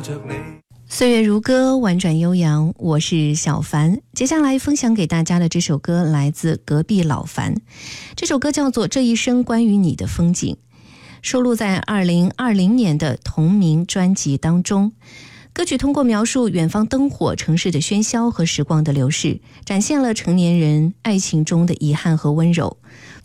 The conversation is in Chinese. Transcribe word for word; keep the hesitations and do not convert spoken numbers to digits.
着你。 岁月如歌，婉转悠扬，我是小凡。接下来分享给大家的这首歌来自隔壁老樊，这首歌叫做《这一生关于你的风景》，收录在二零二零年的同名专辑当中。歌曲通过描述远方灯火、城市的喧嚣和时光的流逝，展现了成年人爱情中的遗憾和温柔。